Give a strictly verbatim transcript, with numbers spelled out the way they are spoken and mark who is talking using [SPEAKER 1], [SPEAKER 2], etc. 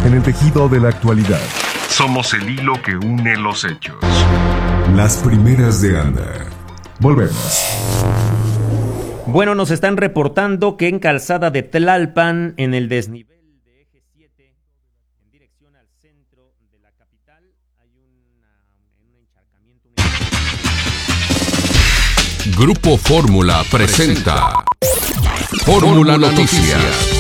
[SPEAKER 1] en el tejido de la actualidad.
[SPEAKER 2] Somos el hilo que une los hechos.
[SPEAKER 1] Las primeras de Anda. Volvemos.
[SPEAKER 3] Bueno, nos están reportando que en Calzada de Tlalpan, en el desnivel de eje siete, en dirección al centro de la capital, hay una, un encharcamiento.
[SPEAKER 4] Grupo Fórmula presenta Fórmula Noticias.